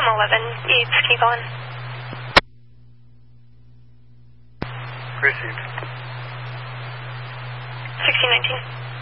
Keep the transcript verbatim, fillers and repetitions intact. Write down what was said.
eleven eights, can you call in? Received. sixteen nineteen.